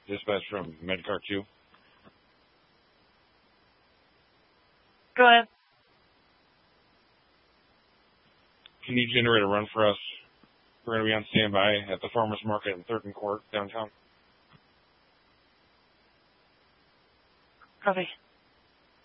Dispatch from Medcar 2. Go ahead. Can you generate a run for us? We're going to be on standby at the Farmers Market in 3rd and Court, downtown. Copy.